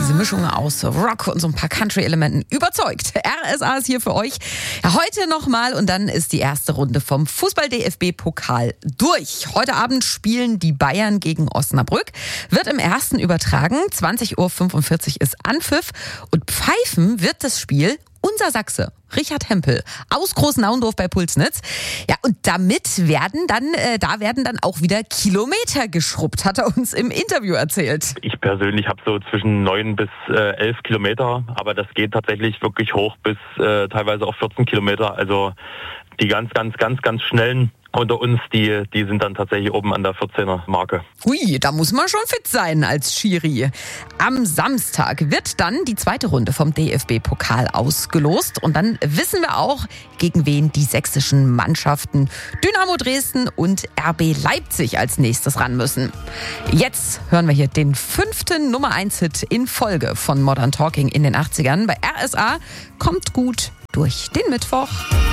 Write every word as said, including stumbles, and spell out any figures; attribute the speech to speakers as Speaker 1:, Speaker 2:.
Speaker 1: diese Mischung aus Rock und so ein paar Country-Elementen überzeugt. R S A ist hier für euch. Ja, heute nochmal und dann ist die erste Runde vom Fußball-D F B-Pokal durch. Heute Abend spielen die Bayern gegen Osnabrück. Wird im ersten übertragen. zwanzig Uhr fünfundvierzig ist Anpfiff. Und pfeifen wird das Spiel unser Sachse, Richard Hempel, aus Großnaundorf bei Pulsnitz. Ja, und damit werden dann, äh, da werden dann auch wieder Kilometer geschrubbt, hat er uns im Interview erzählt.
Speaker 2: Ich persönlich habe so zwischen neun bis äh, elf Kilometer, aber das geht tatsächlich wirklich hoch bis äh, teilweise auch vierzehn Kilometer. Also die ganz, ganz, ganz, ganz schnellen unter uns, die, die sind dann tatsächlich oben an der vierzehner Marke.
Speaker 1: Hui, da muss man schon fit sein als Schiri. Am Samstag wird dann die zweite Runde vom D F B-Pokal ausgelost. Und dann wissen wir auch, gegen wen die sächsischen Mannschaften Dynamo Dresden und R B Leipzig als nächstes ran müssen. Jetzt hören wir hier den fünften Nummer eins Hit in Folge von Modern Talking in den achtzigern. Bei R S A kommt gut durch den Mittwoch.